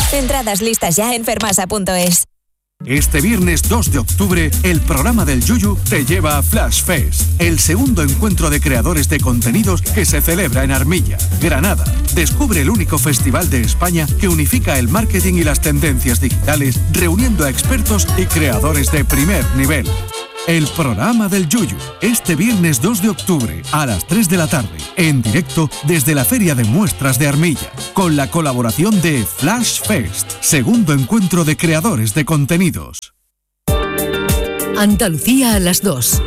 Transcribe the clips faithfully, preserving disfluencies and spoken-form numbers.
Entradas listas ya en fermasa punto es. Este viernes dos de octubre, el programa del Yuyu te lleva a Flash Fest, el segundo encuentro de creadores de contenidos que se celebra en Armilla, Granada. Descubre el único festival de España que unifica el marketing y las tendencias digitales, reuniendo a expertos y creadores de primer nivel. El programa del Yuyu, este viernes dos de octubre a las tres de la tarde, en directo desde la Feria de Muestras de Armilla, con la colaboración de Flash Fest, segundo encuentro de creadores de contenidos. Andalucía a las dos.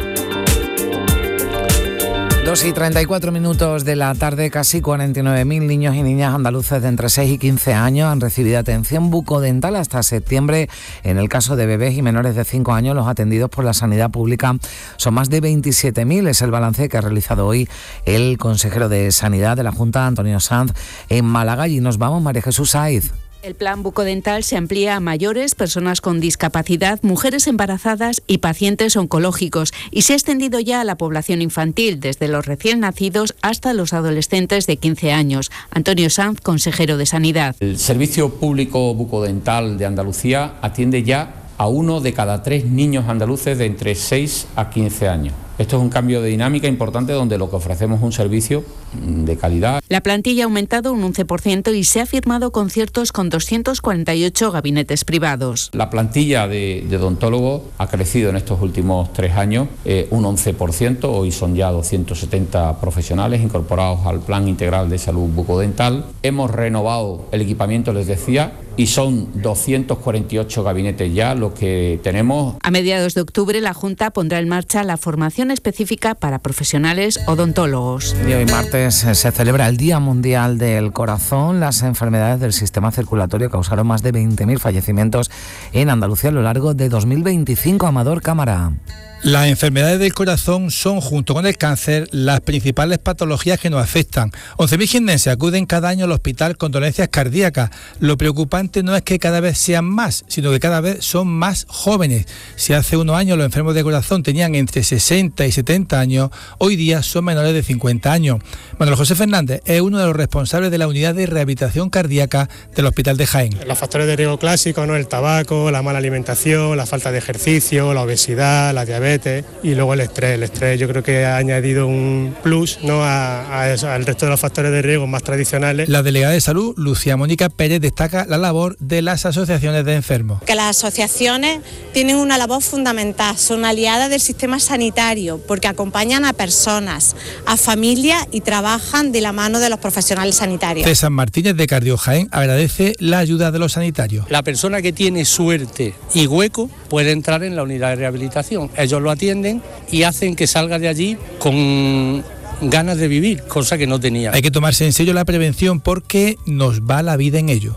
dos y treinta y cuatro minutos de la tarde, casi cuarenta y nueve mil niños y niñas andaluces de entre seis y quince años han recibido atención bucodental hasta septiembre. En el caso de bebés y menores de cinco años, los atendidos por la sanidad pública son más de veintisiete mil. Es el balance que ha realizado hoy el consejero de Sanidad de la Junta, Antonio Sanz, en Málaga. Y nos vamos, María Jesús Saiz. El plan bucodental se amplía a mayores, personas con discapacidad, mujeres embarazadas y pacientes oncológicos, y se ha extendido ya a la población infantil, desde los recién nacidos hasta los adolescentes de quince años. Antonio Sanz, consejero de Sanidad. El Servicio Público Bucodental de Andalucía atiende ya a uno de cada tres niños andaluces de entre seis a quince años. Esto es un cambio de dinámica importante donde lo que ofrecemos es un servicio de calidad. La plantilla ha aumentado un once por ciento y se ha firmado conciertos con doscientos cuarenta y ocho gabinetes privados. La plantilla de, de odontólogos ha crecido en estos últimos tres años eh, un once por ciento. Hoy son ya doscientos setenta profesionales incorporados al Plan Integral de Salud Bucodental. Hemos renovado el equipamiento, les decía, y son doscientos cuarenta y ocho gabinetes ya lo que tenemos. A mediados de octubre la Junta pondrá en marcha la formación específica para profesionales odontólogos. Y hoy martes se celebra el Día Mundial del Corazón. Las enfermedades del sistema circulatorio causaron más de veinte mil fallecimientos en Andalucía a lo largo de dos mil veinticinco. Amador Cámara. Las enfermedades del corazón son, junto con el cáncer, las principales patologías que nos afectan. once mil jiennenses acuden cada año al hospital con dolencias cardíacas. Lo preocupante no es que cada vez sean más, sino que cada vez son más jóvenes. Si hace unos años los enfermos de corazón tenían entre sesenta y setenta años, hoy día son menores de cincuenta años. Manuel José Fernández es uno de los responsables de la unidad de rehabilitación cardíaca del Hospital de Jaén. Los factores de riesgo clásicos, ¿no? El tabaco, la mala alimentación, la falta de ejercicio, la obesidad, la diabetes y luego el estrés. El estrés yo creo que ha añadido un plus, ¿no? a, a eso, al resto de los factores de riesgo más tradicionales. La delegada de salud, Lucía Mónica Pérez, destaca la labor de las asociaciones de enfermos. Que las asociaciones tienen una labor fundamental, son aliadas del sistema sanitario porque acompañan a personas, a familias y trabajan de la mano de los profesionales sanitarios. César Martínez de Cardio Jaén agradece la ayuda de los sanitarios. La persona que tiene suerte y hueco puede entrar en la unidad de rehabilitación. Ellos lo atienden y hacen que salga de allí con ganas de vivir, cosa que no tenía. Hay que tomarse en serio la prevención porque nos va la vida en ello.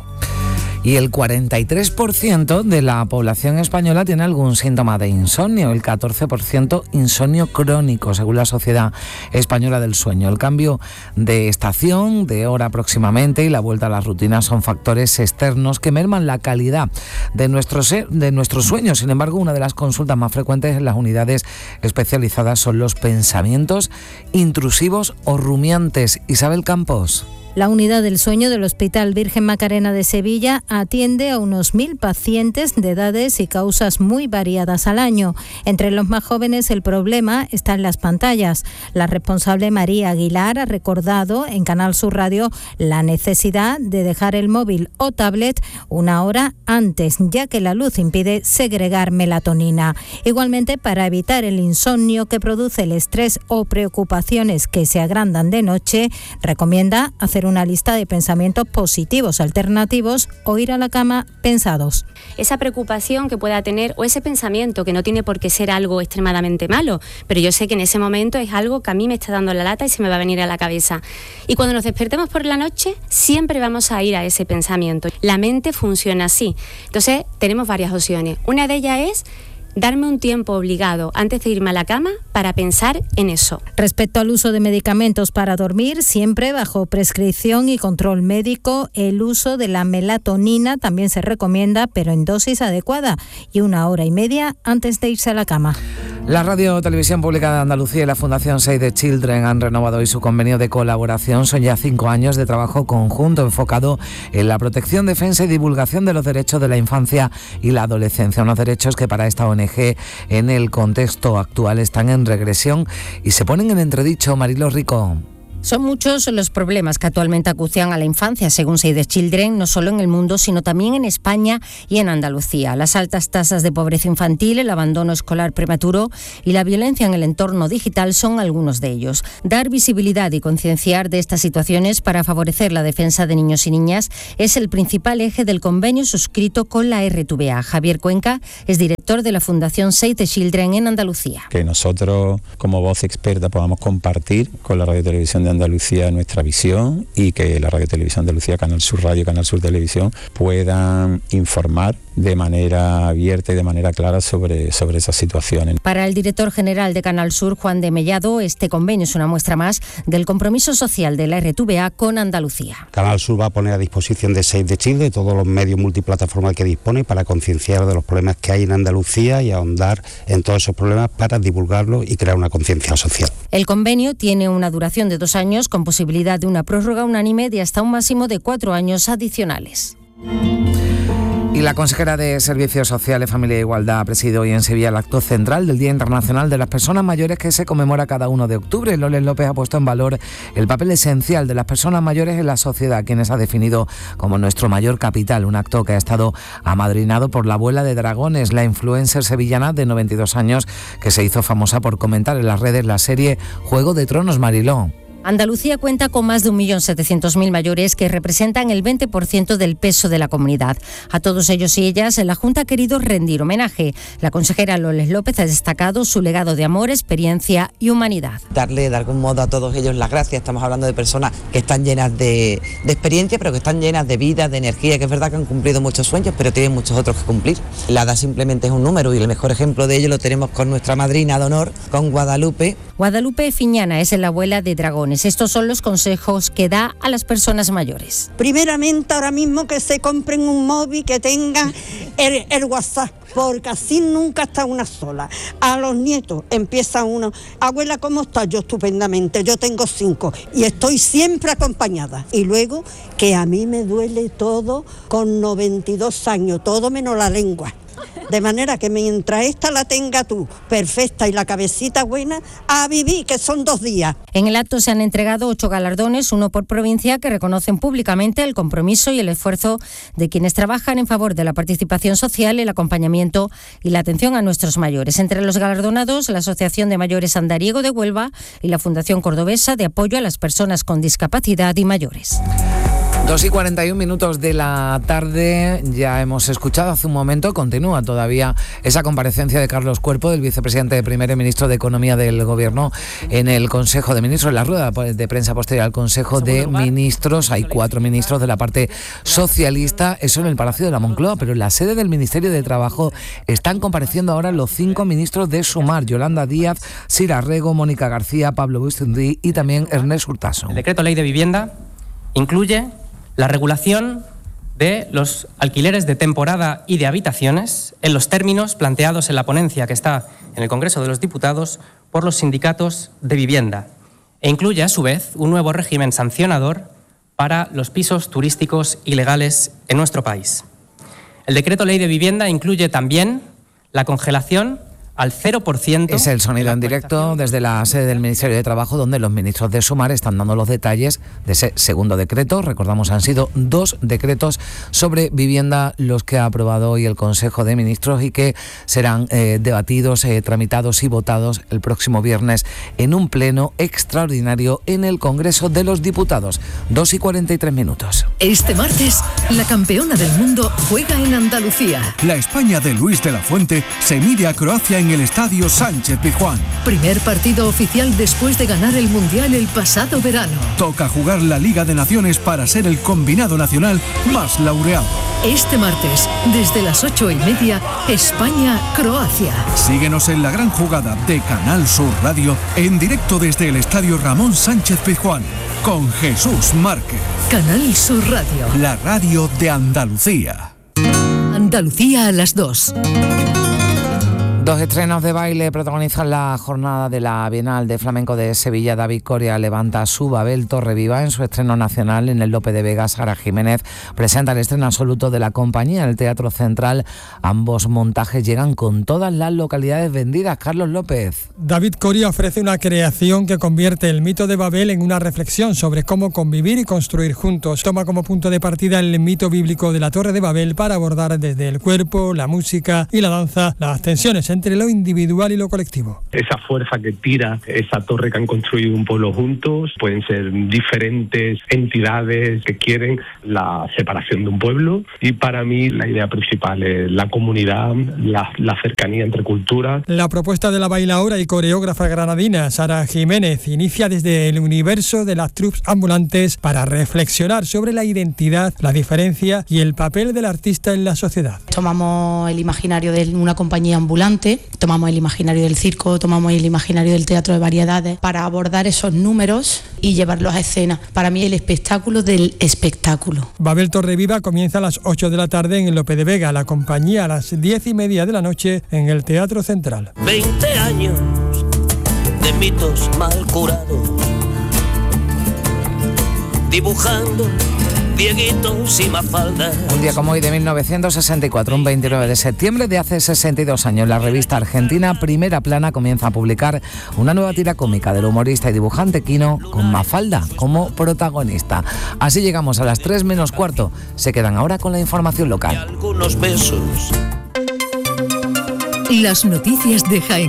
Y el cuarenta y tres por ciento de la población española tiene algún síntoma de insomnio, el catorce por ciento insomnio crónico, según la Sociedad Española del Sueño. El cambio de estación, de hora próximamente, y la vuelta a las rutinas son factores externos que merman la calidad de nuestro, ser, de nuestro sueño. Sin embargo, una de las consultas más frecuentes en las unidades especializadas son los pensamientos intrusivos o rumiantes. Isabel Campos. La unidad del sueño del Hospital Virgen Macarena de Sevilla atiende a unos mil pacientes de edades y causas muy variadas al año. Entre los más jóvenes el problema está en las pantallas. La responsable María Aguilar ha recordado en Canal Sur Radio la necesidad de dejar el móvil o tablet una hora antes, ya que la luz impide segregar melatonina. Igualmente, para evitar el insomnio que produce el estrés o preocupaciones que se agrandan de noche, recomienda hacer una lista de pensamientos positivos alternativos o ir a la cama pensados. Esa preocupación que pueda tener o ese pensamiento que no tiene por qué ser algo extremadamente malo, pero yo sé que en ese momento es algo que a mí me está dando la lata y se me va a venir a la cabeza. Y cuando nos despertemos por la noche, siempre vamos a ir a ese pensamiento. La mente funciona así. Entonces, tenemos varias opciones. Una de ellas es darme un tiempo obligado antes de irme a la cama para pensar en eso. Respecto al uso de medicamentos para dormir, siempre bajo prescripción y control médico, el uso de la melatonina también se recomienda, pero en dosis adecuada y una hora y media antes de irse a la cama. La Radio Televisión Pública de Andalucía y la Fundación Save the Children han renovado hoy su convenio de colaboración. Son ya cinco años de trabajo conjunto enfocado en la protección, defensa y divulgación de los derechos de la infancia y la adolescencia. Unos derechos que para esta O N G en el contexto actual están en regresión y se ponen en entredicho. Mariló Rico. Son muchos los problemas que actualmente acucian a la infancia, según Save the Children, no solo en el mundo, sino también en España y en Andalucía. Las altas tasas de pobreza infantil, el abandono escolar prematuro y la violencia en el entorno digital son algunos de ellos. Dar visibilidad y concienciar de estas situaciones para favorecer la defensa de niños y niñas es el principal eje del convenio suscrito con la R T V A. Javier Cuenca es director de la Fundación Save the Children en Andalucía. Que nosotros, como voz experta, podamos compartir con la Radio Televisión de Andalucía nuestra visión y que la Radio Televisión Andalucía, Canal Sur Radio, Canal Sur Televisión puedan informar de manera abierta y de manera clara sobre, sobre esas situaciones. Para el director general de Canal Sur, Juan de Mellado, este convenio es una muestra más del compromiso social de la R T V A con Andalucía. Canal Sur va a poner a disposición de Save the Children todos los medios multiplataformas que dispone para concienciar de los problemas que hay en Andalucía y ahondar en todos esos problemas para divulgarlos y crear una conciencia social. El convenio tiene una duración de dos años con posibilidad de una prórroga unánime de hasta un máximo de cuatro años adicionales. Y la consejera de Servicios Sociales, Familia e Igualdad ha presidido hoy en Sevilla el acto central del Día Internacional de las Personas Mayores que se conmemora cada uno de octubre. Loles López ha puesto en valor el papel esencial de las personas mayores en la sociedad, quienes ha definido como nuestro mayor capital. Un acto que ha estado amadrinado por la abuela de dragones, la influencer sevillana de noventa y dos años, que se hizo famosa por comentar en las redes la serie Juego de Tronos. Mariló. Andalucía cuenta con más de un millón setecientos mil mayores que representan el veinte por ciento del peso de la comunidad. A todos ellos y ellas, la Junta ha querido rendir homenaje. La consejera Loles López ha destacado su legado de amor, experiencia y humanidad. Darle de algún modo a todos ellos las gracias. Estamos hablando de personas que están llenas de, de experiencia, pero que están llenas de vida, de energía, que es verdad que han cumplido muchos sueños, pero tienen muchos otros que cumplir. La edad simplemente es un número y el mejor ejemplo de ello lo tenemos con nuestra madrina de honor, con Guadalupe. Guadalupe Fiñana es la abuela de dragones. Estos son los consejos que da a las personas mayores. Primeramente, ahora mismo que se compren un móvil que tenga el, el WhatsApp, porque así nunca está una sola. A los nietos empieza uno, abuela, ¿cómo estás? Yo estupendamente, yo tengo cinco y estoy siempre acompañada. Y luego que a mí me duele todo con noventa y dos años, todo menos la lengua. De manera que mientras esta la tenga tú perfecta y la cabecita buena, a vivir, que son dos días. En el acto se han entregado ocho galardones, uno por provincia, que reconocen públicamente el compromiso y el esfuerzo de quienes trabajan en favor de la participación social, el acompañamiento y la atención a nuestros mayores. Entre los galardonados, la Asociación de Mayores Andariego de Huelva y la Fundación Cordobesa de Apoyo a las Personas con Discapacidad y Mayores. dos y cuarenta y un minutos de la tarde, ya hemos escuchado hace un momento, continúa todavía esa comparecencia de Carlos Cuerpo, del vicepresidente de primer ministro de Economía del Gobierno, en el Consejo de Ministros, en la rueda de prensa posterior al Consejo de Ministros. Hay cuatro ministros de la parte socialista, eso en el Palacio de la Moncloa, pero en la sede del Ministerio de Trabajo están compareciendo ahora los cinco ministros de Sumar: Yolanda Díaz, Sira Rego, Mónica García, Pablo Bustinrí y también Ernest Urtasun. El decreto ley de vivienda incluye la regulación de los alquileres de temporada y de habitaciones en los términos planteados en la ponencia que está en el Congreso de los Diputados por los sindicatos de vivienda, e incluye a su vez un nuevo régimen sancionador para los pisos turísticos ilegales en nuestro país. El decreto ley de vivienda incluye también la congelación al cero por ciento. Es el sonido en directo desde la sede del Ministerio de Trabajo, donde los ministros de Sumar están dando los detalles de ese segundo decreto. Recordamos, han sido dos decretos sobre vivienda los que ha aprobado hoy el Consejo de Ministros y que serán eh, debatidos, eh, tramitados y votados el próximo viernes en un pleno extraordinario en el Congreso de los Diputados. dos y cuarenta y tres minutos. Este martes, la campeona del mundo juega en Andalucía. La España de Luis de la Fuente se mide a Croacia en en el Estadio Sánchez Pizjuán. Primer partido oficial después de ganar el Mundial el pasado verano. Toca jugar la Liga de Naciones para ser el combinado nacional más laureado. Este martes, desde las ocho y media, España-Croacia. Síguenos en la gran jugada de Canal Sur Radio, en directo desde el Estadio Ramón Sánchez Pizjuán, con Jesús Márquez. Canal Sur Radio. La radio de Andalucía. Andalucía a las dos. Dos estrenos de baile protagonizan la jornada de la Bienal de Flamenco de Sevilla. David Coria levanta su Babel Torreviva en su estreno nacional en el Lope de Vega. Sara Jiménez presenta el estreno absoluto de la compañía en el Teatro Central. Ambos montajes llegan con todas las localidades vendidas. Carlos López. David Coria ofrece una creación que convierte el mito de Babel en una reflexión sobre cómo convivir y construir juntos. Toma como punto de partida el mito bíblico de la Torre de Babel para abordar desde el cuerpo, la música y la danza las tensiones entre lo individual y lo colectivo. Esa fuerza que tira esa torre que han construido un pueblo juntos, pueden ser diferentes entidades que quieren la separación de un pueblo, y para mí la idea principal es la comunidad, la, la cercanía entre culturas. La propuesta de la bailaora y coreógrafa granadina Sara Jiménez inicia desde el universo de las troupes ambulantes para reflexionar sobre la identidad, la diferencia y el papel del artista en la sociedad. Tomamos el imaginario de una compañía ambulante, tomamos el imaginario del circo, tomamos el imaginario del teatro de variedades para abordar esos números y llevarlos a escena. Para mí el espectáculo del espectáculo. Babel Torreviva comienza a las ocho de la tarde en el Lope de Vega, la compañía a las diez y media de la noche en el Teatro Central. veinte años de mitos mal curados, dibujando Dieguitos y Mafalda. Un día como hoy de mil novecientos sesenta y cuatro, un veintinueve de septiembre de hace sesenta y dos años, la revista argentina Primera Plana comienza a publicar una nueva tira cómica del humorista y dibujante Quino, con Mafalda como protagonista. Así llegamos a las tres menos cuarto. Se quedan ahora con la información local. Algunos besos. Las noticias de Jaén.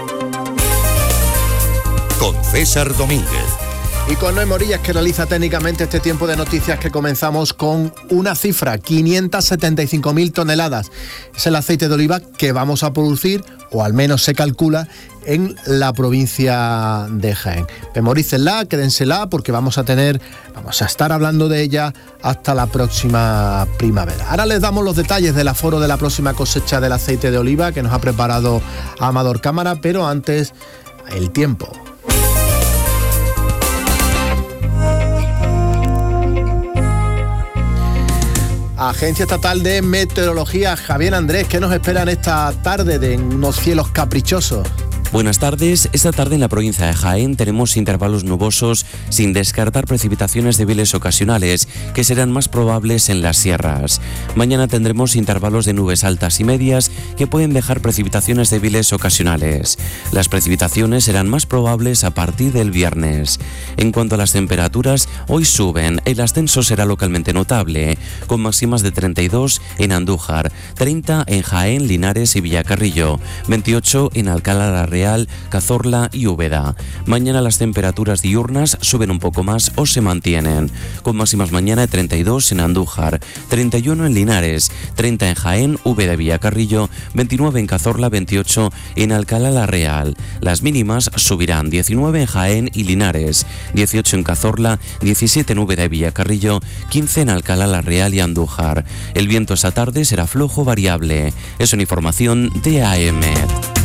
Con César Domínguez. Y con Noé Morillas, que realiza técnicamente este tiempo de noticias, que comenzamos con una cifra, quinientas setenta y cinco mil toneladas. Es el aceite de oliva que vamos a producir, o al menos se calcula, en la provincia de Jaén. Memorícenla, quédensela, porque vamos a tener, vamos a estar hablando de ella hasta la próxima primavera. Ahora les damos los detalles del aforo de la próxima cosecha del aceite de oliva que nos ha preparado Amador Cámara, pero antes, el tiempo. Agencia Estatal de Meteorología, Javier Andrés, ¿qué nos esperan esta tarde de unos cielos caprichosos? Buenas tardes. Esta tarde en la provincia de Jaén tenemos intervalos nubosos sin descartar precipitaciones débiles ocasionales que serán más probables en las sierras. Mañana tendremos intervalos de nubes altas y medias que pueden dejar precipitaciones débiles ocasionales. Las precipitaciones serán más probables a partir del viernes. En cuanto a las temperaturas, hoy suben. El ascenso será localmente notable, con máximas de treinta y dos en Andújar, treinta en Jaén, Linares y Villacarrillo, veintiocho en Alcalá la Real, Cazorla y Úbeda. Mañana las temperaturas diurnas suben un poco más o se mantienen, con máximas mañana de treinta y dos en Andújar, treinta y uno en Linares, treinta en Jaén, Úbeda y Villacarrillo, veintinueve en Cazorla, veintiocho en Alcalá la Real. Las mínimas subirán, diecinueve en Jaén y Linares, dieciocho en Cazorla, diecisiete en Úbeda y Villacarrillo, quince en Alcalá la Real y Andújar. El viento esta tarde será flojo variable. Es una información de A E M E D.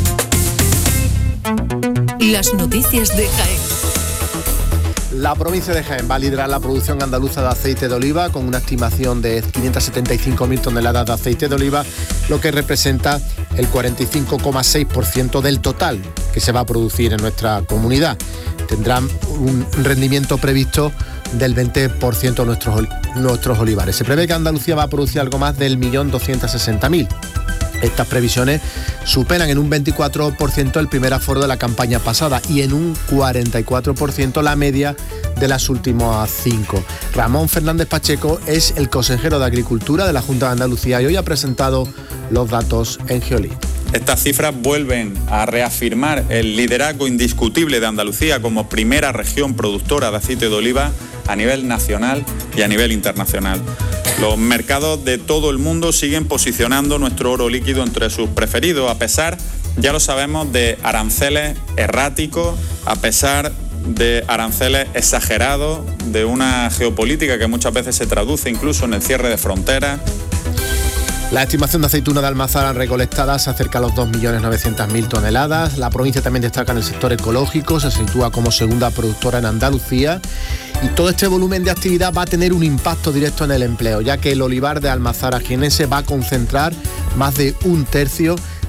Las noticias de Jaén. La provincia de Jaén va a liderar la producción andaluza de aceite de oliva con una estimación de quinientas setenta y cinco mil toneladas de aceite de oliva, lo que representa el cuarenta y cinco coma seis por ciento del total que se va a producir en nuestra comunidad. Tendrán un rendimiento previsto del veinte por ciento de nuestros, nuestros olivares. Se prevé que Andalucía va a producir algo más del millón doscientos sesenta mil. Estas previsiones superan en un veinticuatro por ciento el primer aforo de la campaña pasada y en un cuarenta y cuatro por ciento la media de las últimas cinco. Ramón Fernández Pacheco es el consejero de Agricultura de la Junta de Andalucía y hoy ha presentado los datos en Geolit. Estas cifras vuelven a reafirmar el liderazgo indiscutible de Andalucía como primera región productora de aceite de oliva a nivel nacional y a nivel internacional. Los mercados de todo el mundo siguen posicionando nuestro oro líquido entre sus preferidos, a pesar, ya lo sabemos, de aranceles erráticos, a pesar de aranceles exagerados, de una geopolítica que muchas veces se traduce incluso en el cierre de fronteras. La estimación de aceituna de Almazara recolectada se acerca a los dos millones novecientas mil toneladas. La provincia también destaca en el sector ecológico, se sitúa como segunda productora en Andalucía. Y todo este volumen de actividad va a tener un impacto directo en el empleo, ya que el olivar de Almazara jienense va a concentrar más de un tercio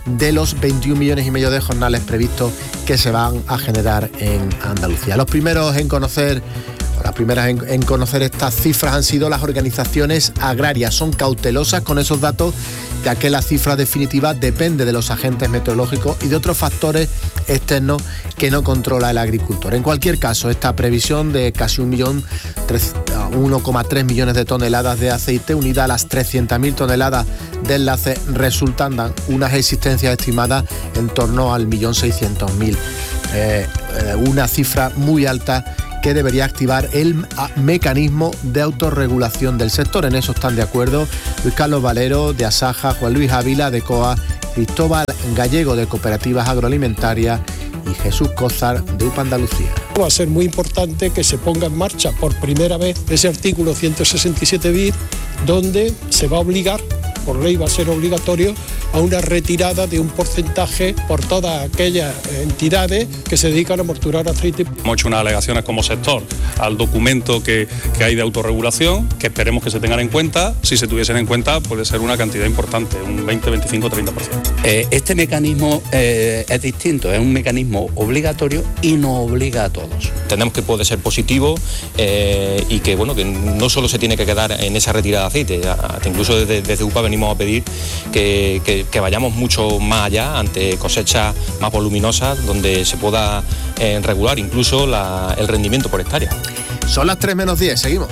de los veintiún millones y medio de jornales previstos que se van a generar en Andalucía. Los primeros en conocer Las primeras en, en conocer estas cifras han sido las organizaciones agrarias. Son cautelosas con esos datos, ya que la cifra definitiva depende de los agentes meteorológicos y de otros factores externos que no controla el agricultor. En cualquier caso, esta previsión de casi un millón, uno coma tres millones de toneladas de aceite, unida a las trescientas mil toneladas de enlace, resultan dan unas existencias estimadas en torno al millón seiscientos mil. Eh, eh, una cifra muy alta que debería activar el mecanismo de autorregulación del sector. En eso están de acuerdo Luis Carlos Valero de Asaja, Juan Luis Ávila de C O A, Cristóbal Gallego de Cooperativas Agroalimentarias y Jesús Cózar de U P A Andalucía. Va a ser muy importante que se ponga en marcha por primera vez ese artículo ciento sesenta y siete bis, donde se va a obligar, por ley va a ser obligatorio, a una retirada de un porcentaje por todas aquellas entidades que se dedican a morturar aceite. Hemos hecho unas alegaciones como sector al documento que, que hay de autorregulación, que esperemos que se tengan en cuenta. Si se tuviesen en cuenta, puede ser una cantidad importante, un veinte, veinticinco, treinta por ciento. Eh, este mecanismo eh, es distinto, es un mecanismo obligatorio y nos obliga a todos. Entendemos que puede ser positivo eh, y que, bueno, que no solo se tiene que quedar en esa retirada de aceite, hasta incluso desde, desde U P A venimos a pedir que, que, que vayamos mucho más allá ante cosechas más voluminosas donde se pueda eh, regular incluso la, el rendimiento por hectárea. Son las tres menos diez, seguimos.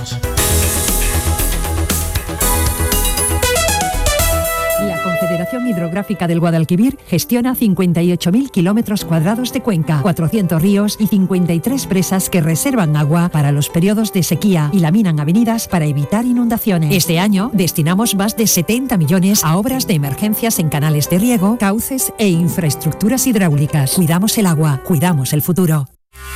La Confederación Hidrográfica del Guadalquivir gestiona cincuenta y ocho mil kilómetros cuadrados de cuenca, cuatrocientos ríos y cincuenta y tres presas que reservan agua para los periodos de sequía y laminan avenidas para evitar inundaciones. Este año destinamos más de setenta millones a obras de emergencias en canales de riego, cauces e infraestructuras hidráulicas. Cuidamos el agua, cuidamos el futuro.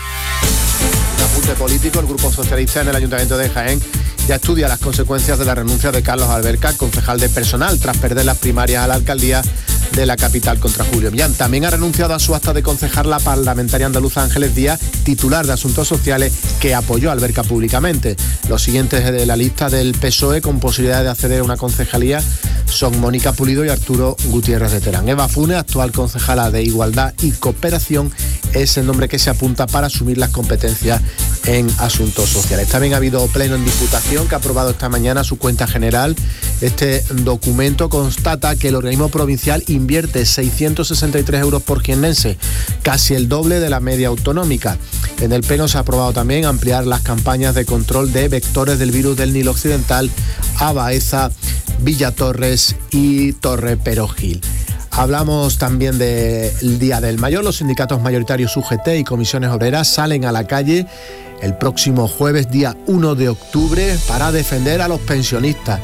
Apunte político, el Grupo Socialista en el Ayuntamiento de Jaén ya estudia las consecuencias de la renuncia de Carlos Alberca, concejal de personal, tras perder las primarias a la alcaldía de la capital contra Julio Millán. También ha renunciado a su acta de concejal la parlamentaria andaluza Ángeles Díaz, titular de Asuntos Sociales, que apoyó a Alberca públicamente. Los siguientes de la lista del P S O E con posibilidad de acceder a una concejalía son Mónica Pulido y Arturo Gutiérrez de Terán. Eva Funes, actual concejala de Igualdad y Cooperación, es el nombre que se apunta para asumir las competencias en Asuntos Sociales. También ha habido pleno en Diputación, que ha aprobado esta mañana su cuenta general. Este documento constata que el organismo provincial invierte seiscientos sesenta y tres euros por jiennense, casi el doble de la media autonómica. En el Pleno se ha aprobado también ampliar las campañas de control de vectores del virus del Nilo Occidental a Baeza, Villatorres y Torre Perogil. Hablamos también del Día del Mayor. Los sindicatos mayoritarios U G T y comisiones obreras salen a la calle el próximo jueves, día uno de octubre, para defender a los pensionistas.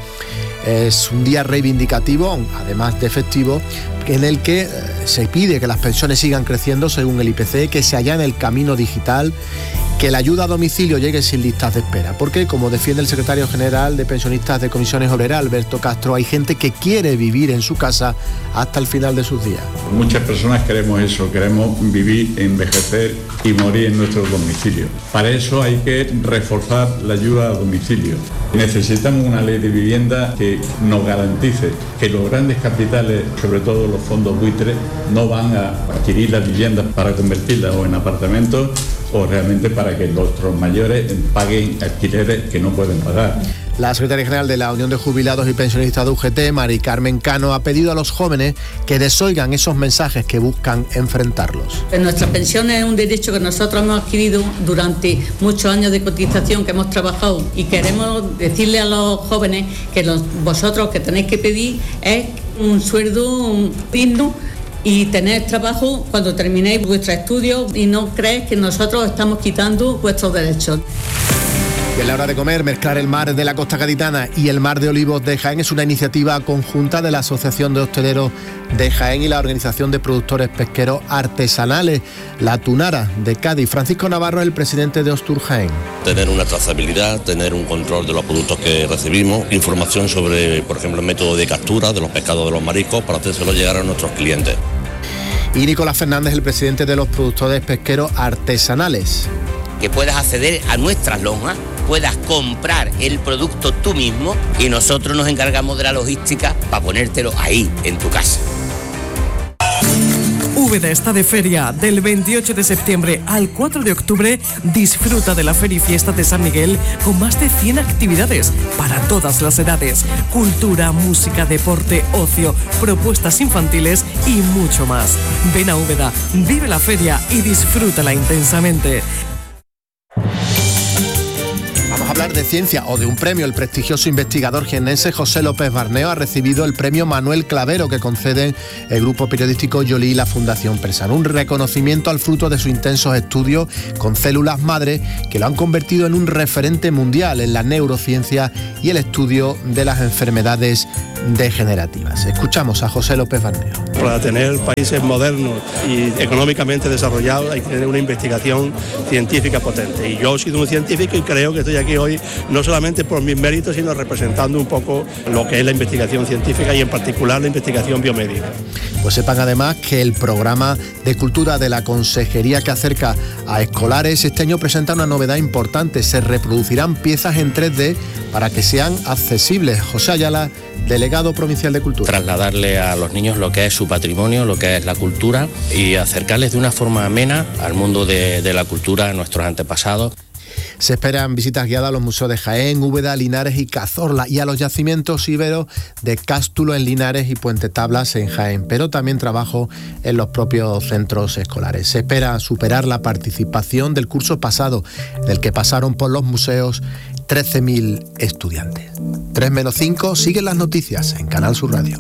Es un día reivindicativo, además de festivo, en el que se pide que las pensiones sigan creciendo según el I P C, que se allane el camino digital, que la ayuda a domicilio llegue sin listas de espera, porque, como defiende el secretario general de pensionistas de Comisiones Obreras, Alberto Castro, hay gente que quiere vivir en su casa hasta el final de sus días. Muchas personas queremos eso, queremos vivir, envejecer y morir en nuestro domicilio. Para eso hay que reforzar la ayuda a domicilio. Necesitamos una ley de vivienda que nos garantice que los grandes capitales, sobre todo los fondos buitres, no van a adquirir las viviendas para convertirlas o en apartamentos o realmente para que nuestros mayores paguen alquileres que no pueden pagar. La secretaria general de la Unión de Jubilados y Pensionistas de U G T, Mari Carmen Cano, ha pedido a los jóvenes que desoigan esos mensajes que buscan enfrentarlos. Nuestra pensión es un derecho que nosotros hemos adquirido durante muchos años de cotización que hemos trabajado, y queremos decirle a los jóvenes que los, vosotros que tenéis que pedir es un sueldo digno y tener trabajo cuando terminéis vuestros estudios, y no creéis que nosotros estamos quitando vuestros derechos. Y en la hora de comer, mezclar el mar de la Costa Gaditana y el mar de Olivos de Jaén es una iniciativa conjunta de la Asociación de Hosteleros de Jaén y la Organización de Productores Pesqueros Artesanales, La Tunara de Cádiz. Francisco Navarro es el presidente de Ostur Jaén. Tener una trazabilidad, tener un control de los productos que recibimos, información sobre, por ejemplo, el método de captura de los pescados, de los mariscos, para hacérselo llegar a nuestros clientes. Y Nicolás Fernández, el presidente de los Productores Pesqueros Artesanales. Que puedas acceder a nuestras lonjas, puedas comprar el producto tú mismo, y nosotros nos encargamos de la logística para ponértelo ahí, en tu casa. Úbeda está de feria. Del veintiocho de septiembre al cuatro de octubre, disfruta de la Feria y Fiesta de San Miguel con más de cien actividades para todas las edades. Cultura, música, deporte, ocio, propuestas infantiles y mucho más. Ven a Úbeda, vive la feria y disfrútala intensamente. Vamos a hablar de ciencia o de un premio. El prestigioso investigador jiennense José López Barneo ha recibido el premio Manuel Clavero que conceden el grupo periodístico Yoli y la Fundación Persano. Un reconocimiento al fruto de sus intensos estudios con células madre que lo han convertido en un referente mundial en la neurociencia y el estudio de las enfermedades degenerativas. Escuchamos a José López Barneo. Para tener países modernos y económicamente desarrollados hay que tener una investigación científica potente. Y yo he sido un científico y creo que estoy aquí hoy no solamente por mis méritos, sino representando un poco lo que es la investigación científica y en particular la investigación biomédica. Pues sepan además que el programa de cultura de la Consejería que acerca a escolares este año presenta una novedad importante. Se reproducirán piezas en tres D para que sean accesibles. José Ayala, delegado provincial de Cultura. Trasladarle a los niños lo que es su patrimonio, lo que es la cultura y acercarles de una forma amena al mundo de, de la cultura de nuestros antepasados. Se esperan visitas guiadas a los museos de Jaén, Úbeda, Linares y Cazorla y a los yacimientos íberos de Cástulo en Linares y Puente Tablas en Jaén, pero también trabajo en los propios centros escolares. Se espera superar la participación del curso pasado, del que pasaron por los museos trece mil estudiantes. tres menos cinco, siguen las noticias en Canal Sur Radio.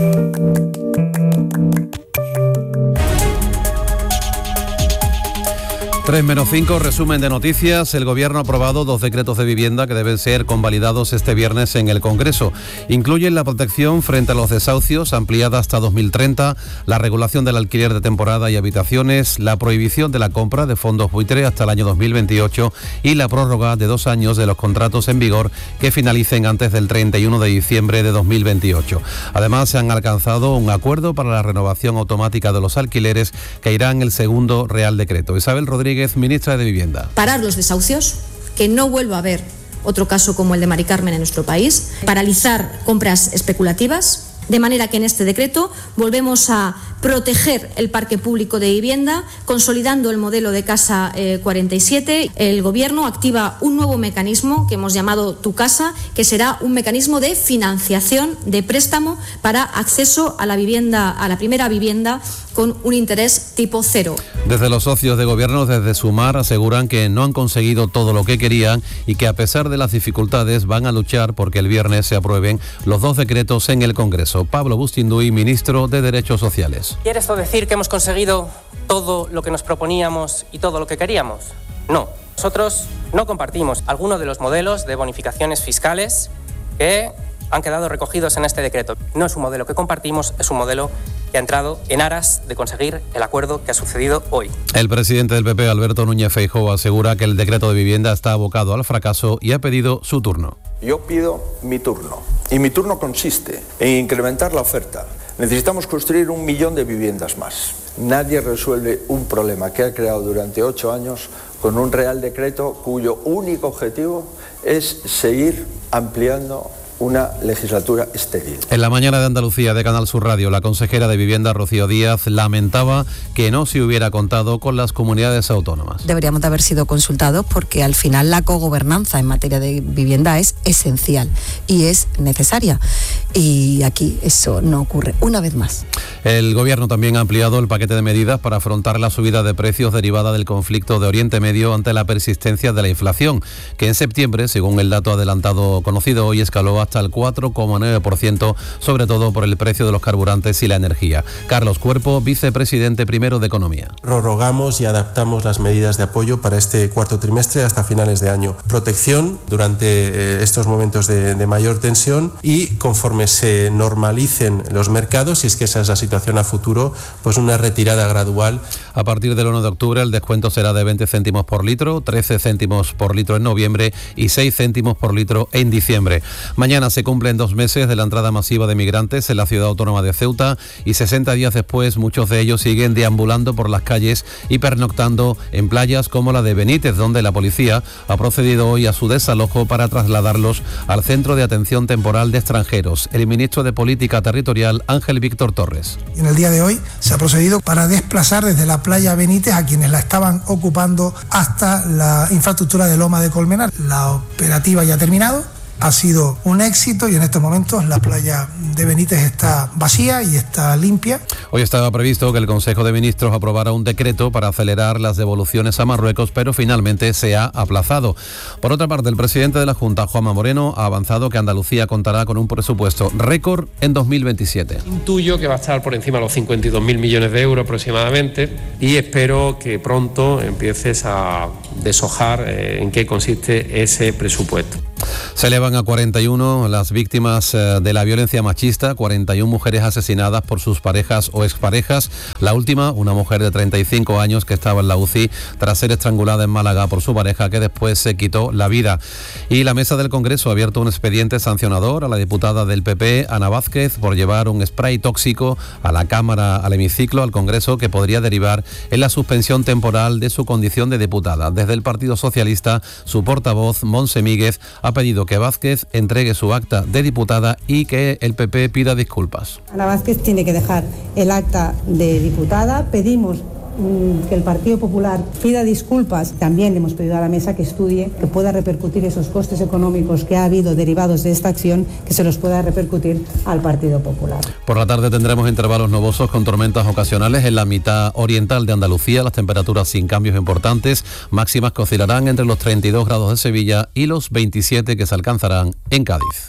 tres menos cinco, resumen de noticias. El Gobierno ha aprobado dos decretos de vivienda que deben ser convalidados este viernes en el Congreso. Incluyen la protección frente a los desahucios, ampliada hasta dos mil treinta, la regulación del alquiler de temporada y habitaciones, la prohibición de la compra de fondos buitre hasta el año dos mil veintiocho y la prórroga de dos años de los contratos en vigor que finalicen antes del treinta y uno de diciembre de dos mil veintiocho. Además, se han alcanzado un acuerdo para la renovación automática de los alquileres que irá en el segundo Real Decreto. Isabel Rodríguez, ministra de Vivienda. Parar los desahucios, que no vuelva a haber otro caso como el de Mari Carmen en nuestro país, paralizar compras especulativas, de manera que en este decreto volvemos a proteger el parque público de vivienda, consolidando el modelo de Casa eh, cuarenta y siete. El Gobierno activa un nuevo mecanismo que hemos llamado Tu Casa, que será un mecanismo de financiación, de préstamo para acceso a la vivienda, a la primera vivienda, con un interés tipo cero. Desde los socios de Gobierno, desde Sumar, aseguran que no han conseguido todo lo que querían y que a pesar de las dificultades van a luchar porque el viernes se aprueben los dos decretos en el Congreso. Pablo Bustinduy, ministro de Derechos Sociales. ¿Quiere esto decir que hemos conseguido todo lo que nos proponíamos y todo lo que queríamos? No. Nosotros no compartimos alguno de los modelos de bonificaciones fiscales que han quedado recogidos en este decreto. No es un modelo que compartimos, es un modelo que ha entrado en aras de conseguir el acuerdo que ha sucedido hoy. El presidente del P P, Alberto Núñez Feijóo, asegura que el decreto de vivienda está abocado al fracaso y ha pedido su turno. Yo pido mi turno y mi turno consiste en incrementar la oferta. Necesitamos construir un millón de viviendas más. Nadie resuelve un problema que ha creado durante ocho años con un Real Decreto cuyo único objetivo es seguir ampliando una legislatura estéril. En la mañana de Andalucía de Canal Sur Radio, la consejera de Vivienda, Rocío Díaz, lamentaba que no se hubiera contado con las comunidades autónomas. Deberíamos de haber sido consultados porque al final la cogobernanza en materia de vivienda es esencial y es necesaria. Y aquí eso no ocurre una vez más. El Gobierno también ha ampliado el paquete de medidas para afrontar la subida de precios derivada del conflicto de Oriente Medio ante la persistencia de la inflación, que en septiembre, según el dato adelantado conocido hoy, escaló hasta el cuatro coma nueve por ciento, sobre todo por el precio de los carburantes y la energía. Carlos Cuerpo, vicepresidente primero de Economía. Prorrogamos y adaptamos las medidas de apoyo para este cuarto trimestre hasta finales de año. Protección durante eh, estos momentos de, de mayor tensión y conforme se normalicen los mercados, si es que esa es la situación a futuro, pues una retirada gradual. A partir del uno de octubre el descuento será de veinte céntimos por litro, trece céntimos por litro en noviembre y seis céntimos por litro en diciembre. Mañana Mañana se cumplen dos meses de la entrada masiva de migrantes en la ciudad autónoma de Ceuta y sesenta días después muchos de ellos siguen deambulando por las calles y pernoctando en playas como la de Benítez, donde la policía ha procedido hoy a su desalojo para trasladarlos al Centro de Atención Temporal de Extranjeros. El ministro de Política Territorial, Ángel Víctor Torres. En el día de hoy se ha procedido para desplazar desde la playa Benítez a quienes la estaban ocupando hasta la infraestructura de Loma de Colmenar. La operativa ya ha terminado. Ha sido un éxito y en estos momentos la playa de Benítez está vacía y está limpia. Hoy estaba previsto que el Consejo de Ministros aprobara un decreto para acelerar las devoluciones a Marruecos, pero finalmente se ha aplazado. Por otra parte, el presidente de la Junta, Juanma Moreno, ha avanzado que Andalucía contará con un presupuesto récord en dos mil veintisiete. Intuyo que va a estar por encima de los cincuenta y dos mil millones de euros aproximadamente y espero que pronto empieces a deshojar eh, en qué consiste ese presupuesto. Se elevan a cuarenta y uno las víctimas de la violencia machista, cuarenta y una mujeres asesinadas por sus parejas o exparejas. La última, una mujer de treinta y cinco años que estaba en la U C I tras ser estrangulada en Málaga por su pareja, que después se quitó la vida. Y la mesa del Congreso ha abierto un expediente sancionador a la diputada del P P, Ana Vázquez, por llevar un spray tóxico a la Cámara, al hemiciclo, al Congreso, que podría derivar en la suspensión temporal de su condición de diputada. Desde el Partido Socialista, su portavoz, Montse Míguez, ha pedido que Vázquez entregue su acta de diputada y que el P P pida disculpas. Ana Vázquez tiene que dejar el acta de diputada. Pedimos mmm, que el Partido Popular pida disculpas. También le hemos pedido a la mesa que estudie, que pueda repercutir esos costes económicos que ha habido derivados de esta acción, que se los pueda repercutir al Partido Popular. Por la tarde tendremos intervalos nubosos con tormentas ocasionales en la mitad oriental de Andalucía, las temperaturas sin cambios importantes, máximas que oscilarán entre los treinta y dos grados de Sevilla y los veintisiete que se alcanzarán en Cádiz.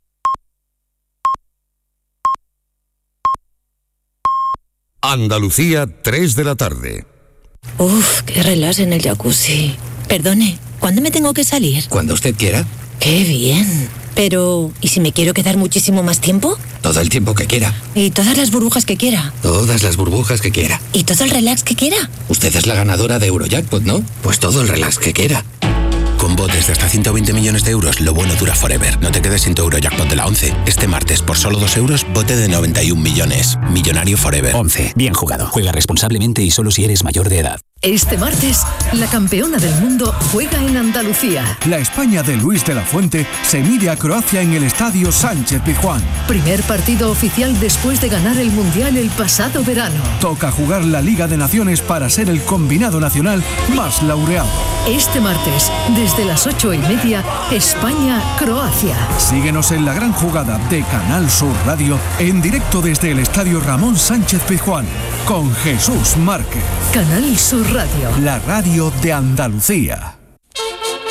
Andalucía, tres de la tarde. Uf, qué relax en el jacuzzi. Perdone, ¿cuándo me tengo que salir? Cuando usted quiera. ¡Qué bien! Pero, ¿y si me quiero quedar muchísimo más tiempo? Todo el tiempo que quiera. ¿Y todas las burbujas que quiera? Todas las burbujas que quiera. ¿Y todo el relax que quiera? Usted es la ganadora de Eurojackpot, ¿no? Pues todo el relax que quiera. Con botes de hasta ciento veinte millones de euros, lo bueno dura forever. No te quedes sin tu Eurojackpot de la once. Este martes, por solo dos euros, bote de noventa y un millones. Millonario forever. once. Bien jugado. Juega responsablemente y solo si eres mayor de edad. Este martes, la campeona del mundo juega en Andalucía. La España de Luis de la Fuente se mide a Croacia en el Estadio Sánchez-Pizjuán. Primer partido oficial después de ganar el Mundial el pasado verano. Toca jugar la Liga de Naciones para ser el combinado nacional más laureado. Este martes, desde las ocho y media, España-Croacia. Síguenos en la gran jugada de Canal Sur Radio, en directo desde el Estadio Ramón Sánchez-Pizjuán, con Jesús Márquez. Canal Sur Radio. La radio de Andalucía.